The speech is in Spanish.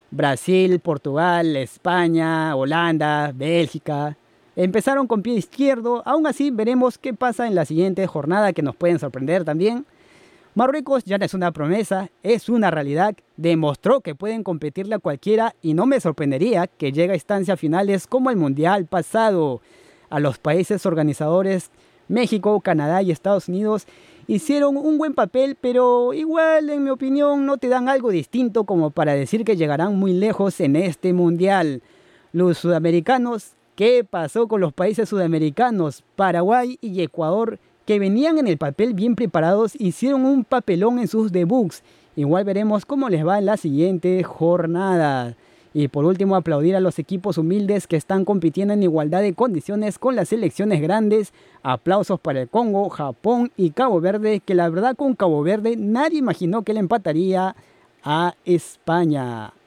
Brasil, Portugal, España, Holanda, Bélgica. Empezaron con pie izquierdo, aún así veremos qué pasa en la siguiente jornada que nos pueden sorprender también. Marruecos ya no es una promesa, es una realidad, demostró que pueden competirle a cualquiera y no me sorprendería que llegue a instancias finales como el Mundial pasado. A los países organizadores, México, Canadá y Estados Unidos, hicieron un buen papel, pero igual en mi opinión no te dan algo distinto como para decir que llegarán muy lejos en este Mundial. Los sudamericanos, ¿qué pasó con los países sudamericanos? Paraguay y Ecuador, que venían en el papel bien preparados, hicieron un papelón en sus debuts. Igual veremos cómo les va en la siguiente jornada. Y por último, aplaudir a los equipos humildes que están compitiendo en igualdad de condiciones con las selecciones grandes. Aplausos para el Congo, Japón y Cabo Verde, que la verdad con Cabo Verde nadie imaginó que le empataría a España.